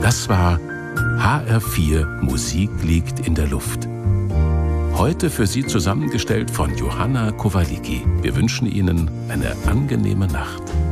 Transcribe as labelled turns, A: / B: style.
A: Das war HR4 Musik liegt in der Luft. Heute für Sie zusammengestellt von Johanna Kowaliki. Wir wünschen Ihnen eine angenehme Nacht.